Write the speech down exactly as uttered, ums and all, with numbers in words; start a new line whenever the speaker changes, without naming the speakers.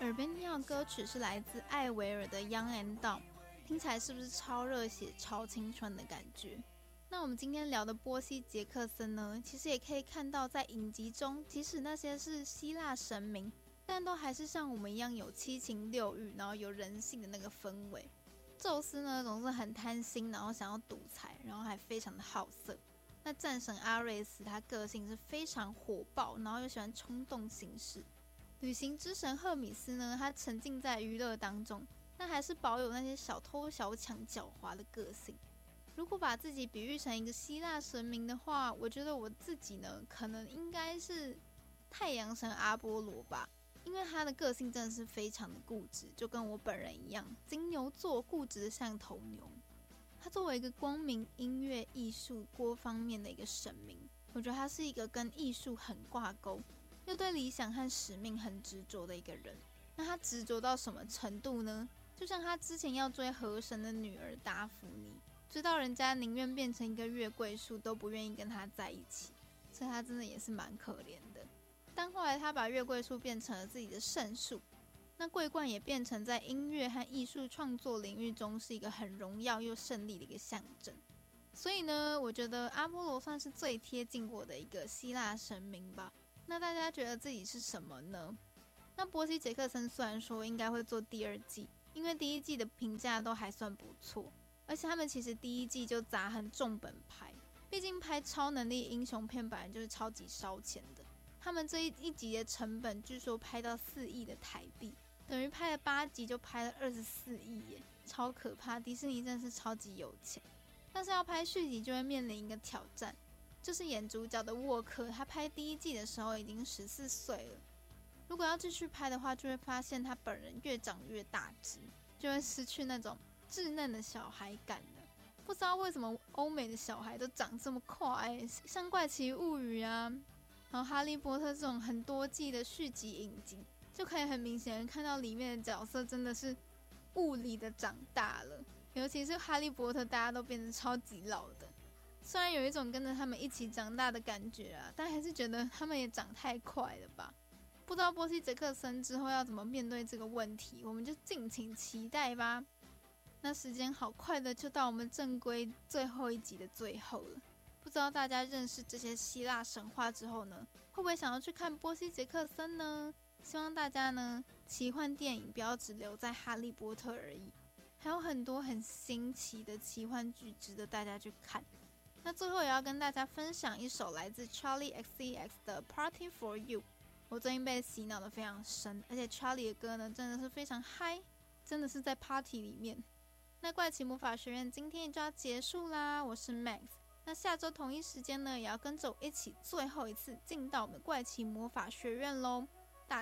耳边听到的歌曲是来自艾薇儿的 Young and Dumb， 听起来是不是超热血超青春的感觉？那我们今天聊的波西·杰克森呢，其实也可以看到在影集中，即使那些是希腊神明，但都还是像我们一样有七情六欲，然后有人性的那个氛围。宙斯呢总是很贪心，然后想要独裁，然后还非常的好色。那战神阿瑞斯他个性是非常火爆，然后又喜欢冲动行事。旅行之神赫米斯呢，他沉浸在娱乐当中，但还是保有那些小偷小抢狡猾的个性。如果把自己比喻成一个希腊神明的话，我觉得我自己呢，可能应该是太阳神阿波罗吧，因为他的个性真的是非常的固执，就跟我本人一样，金牛座固执的像头牛。他作为一个光明、音乐、艺术多方面的一个神明，我觉得他是一个跟艺术很挂钩，又对理想和使命很执着的一个人。那他执着到什么程度呢？就像他之前要追河神的女儿达芙妮，追到人家宁愿变成一个月桂树都不愿意跟他在一起，所以他真的也是蛮可怜的。但后来他把月桂树变成了自己的圣树，那桂冠也变成在音乐和艺术创作领域中是一个很荣耀又胜利的一个象征。所以呢，我觉得阿波罗算是最贴近我的一个希腊神明吧。那大家觉得自己是什么呢？那波西·杰克森虽然说应该会做第二季，因为第一季的评价都还算不错，而且他们其实第一季就砸很重本拍，毕竟拍超能力英雄片本来就是超级烧钱的。他们这 一, 一集的成本据说拍到四亿的台币，等于拍了八集就拍了二十四亿耶，超可怕！迪士尼真的是超级有钱。但是要拍续集就会面临一个挑战，就是演主角的沃克，他拍第一季的时候已经十四岁了。如果要继续拍的话，就会发现他本人越长越大只，就会失去那种稚嫩的小孩感了。不知道为什么欧美的小孩都长这么快，像怪奇物语啊，然后哈利波特这种很多季的续集影集，就可以很明显的看到里面的角色真的是物理的长大了。尤其是哈利波特，大家都变得超级老的。虽然有一种跟着他们一起长大的感觉啊，但还是觉得他们也长太快了吧。不知道波西·杰克森之后要怎么面对这个问题，我们就敬请期待吧。那时间好快的就到我们正规最后一集的最后了。不知道大家认识这些希腊神话之后呢，会不会想要去看波西·杰克森呢？希望大家呢，奇幻电影不要只留在哈利波特而已，还有很多很新奇的奇幻剧值得大家去看。那最后也要跟大家分享一首来自 Charlie X C X 的 Party for You。 我最近被洗脑的非常深，而且 Charlie 的歌呢真的是非常嗨，真的是在 Party 里面。那怪奇魔法学院今天就要结束啦，我是 Max。 那下周同一时间呢，也要跟着我一起最后一次进到我们怪奇魔法学院咯。